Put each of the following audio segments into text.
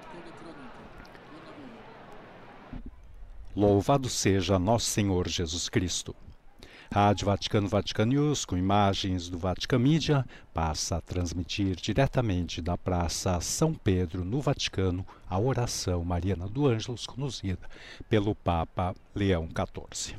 Louvado seja nosso Senhor Jesus Cristo. Rádio Vaticano, Vatican News, com imagens do Vatican Media, passa a transmitir diretamente da Praça São Pedro, no Vaticano, a oração mariana do Ângelus, conduzida pelo Papa Leão XIV.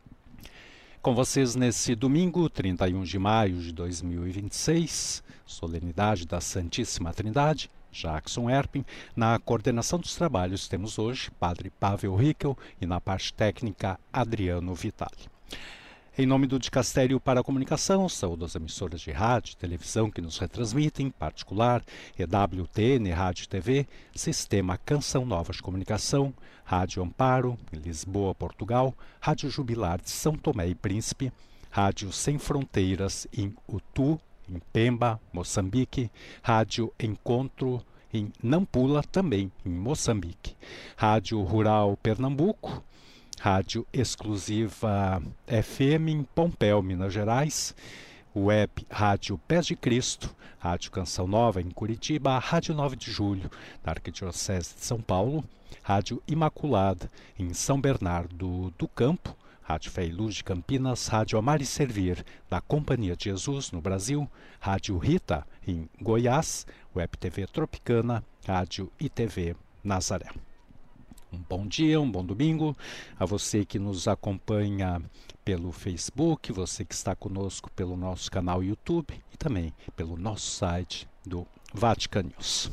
Com vocês nesse domingo, 31 de maio de 2026, solenidade da Santíssima Trindade, Jackson Erpin. Na coordenação dos trabalhos temos hoje Padre Pavel Rickel e na parte técnica Adriano Vitali. Em nome do Dicastério para a Comunicação, saúdo as emissoras de rádio e televisão que nos retransmitem, em particular EWTN, Rádio e TV, Sistema Canção Nova de Comunicação, Rádio Amparo, em Lisboa, Portugal, Rádio Jubilar de São Tomé e Príncipe, Rádio Sem Fronteiras em Utu, em Pemba, Moçambique, Rádio Encontro em Nampula, também em Moçambique, Rádio Rural Pernambuco, Rádio Exclusiva FM em Pompéu, Minas Gerais, Web Rádio Pés de Cristo, Rádio Canção Nova em Curitiba, Rádio 9 de Julho, da Arquidiocese de São Paulo, Rádio Imaculada em São Bernardo do Campo, Rádio Fé e Luz de Campinas, Rádio Amar e Servir, da Companhia de Jesus no Brasil, Rádio Rita em Goiás, Web TV Tropicana, Rádio ITV Nazaré. Um bom dia, um bom domingo a você que nos acompanha pelo Facebook, você que está conosco pelo nosso canal YouTube e também pelo nosso site do Vatican News.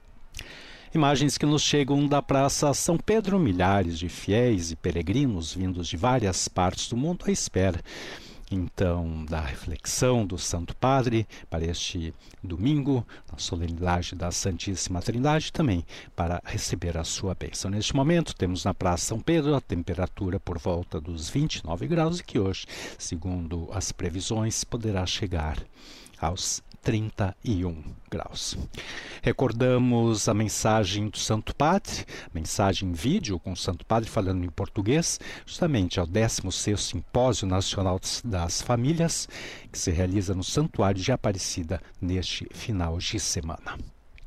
Imagens que nos chegam da Praça São Pedro, milhares de fiéis e peregrinos vindos de várias partes do mundo à espera, então, da reflexão do Santo Padre para este domingo, na solenidade da Santíssima Trindade, também para receber a sua bênção. Neste momento, temos na Praça São Pedro a temperatura por volta dos 29 graus e que hoje, segundo as previsões, poderá chegar aos 31 graus. Recordamos a mensagem do Santo Padre, mensagem em vídeo com o Santo Padre falando em português, justamente ao 16º Simpósio Nacional das Famílias, que se realiza no Santuário de Aparecida neste final de semana.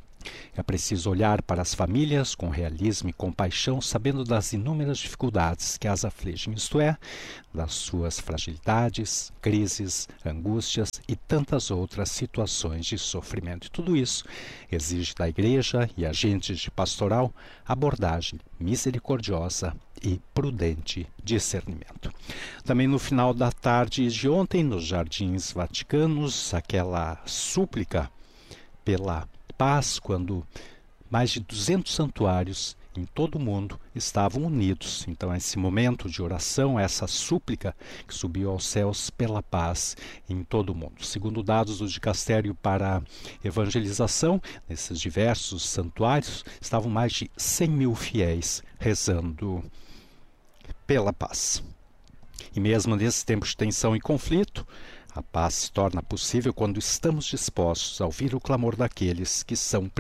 É preciso olhar para as famílias com realismo e compaixão, sabendo das inúmeras dificuldades que as afligem, isto é, das suas fragilidades, crises, angústias e tantas outras situações de sofrimento. E tudo isso exige da Igreja e agentes de pastoral abordagem misericordiosa e prudente discernimento. Também no final da tarde de ontem, nos Jardins Vaticanos, aquela súplica pela paz, quando mais de 200 santuários em todo o mundo estavam unidos. Então, esse momento de oração, essa súplica que subiu aos céus pela paz em todo o mundo. Segundo dados do Dicastério para a Evangelização, nesses diversos santuários, estavam mais de 100 mil fiéis rezando pela paz. E mesmo nesse tempo de tensão e conflito, a paz se torna possível quando estamos dispostos a ouvir o clamor daqueles que são